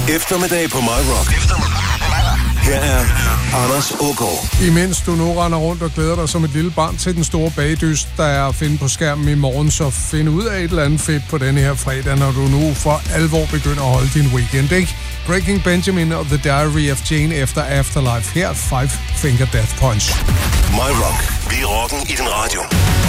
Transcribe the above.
Eftermiddag på My Rock. Her er Anders Ågaard. Imens du nu render rundt og glæder dig som et lille barn til den store bagdyst, der er at finde på skærmen i morgen, så find ud af et eller andet fedt på denne her fredag, når du nu for alvor begynder at holde din weekend, ikke? Breaking Benjamin og The Diary of Jane efter Afterlife. Her 5 Finger Death Punch. My Rock. Vi er rocken i din radio.